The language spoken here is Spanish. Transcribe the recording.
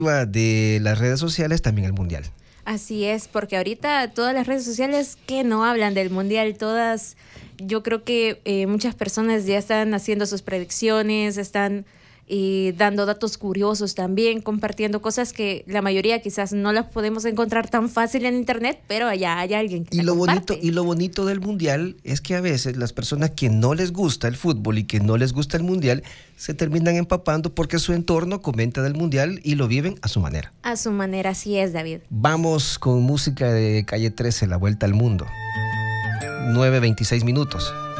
de las redes sociales también el mundial. Así es, porque ahorita todas las redes sociales que no hablan del mundial, todas, yo creo que muchas personas ya están haciendo sus predicciones, están dando datos curiosos también, compartiendo cosas que la mayoría quizás no las podemos encontrar tan fácil en internet, pero allá hay alguien que lo bonito del mundial es que a veces las personas que no les gusta el fútbol y que no les gusta el mundial se terminan empapando porque su entorno comenta del mundial y lo viven a su manera. A su manera, así es, David. Vamos con música de Calle 13, La Vuelta al Mundo. 9:26 minutos.